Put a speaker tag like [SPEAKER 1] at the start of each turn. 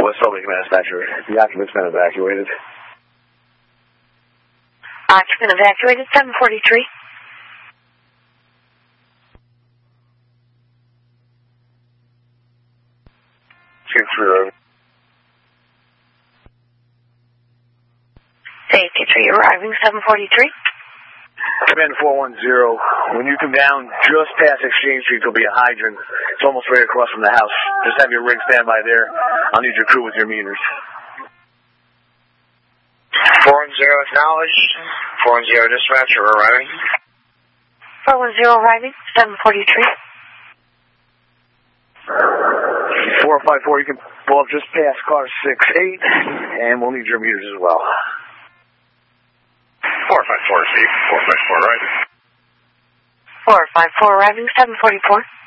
[SPEAKER 1] West Salt Lake, Dispatcher. The occupant's been evacuated.
[SPEAKER 2] Occupant evacuated, 743. Safety 3 arriving, 743.
[SPEAKER 1] Command 410, when you come down just past Exchange Street, there'll be a hydrant. It's almost right across from the house. Just have your rig stand by there. I'll need your crew with your meters.
[SPEAKER 3] 410 acknowledged. 410 dispatcher arriving.
[SPEAKER 2] 410 arriving, 743.
[SPEAKER 1] 454, you can pull up just past car 68, and we'll need your meters as well.
[SPEAKER 3] 454, Steve. 454 arriving.
[SPEAKER 2] 454 arriving, 744.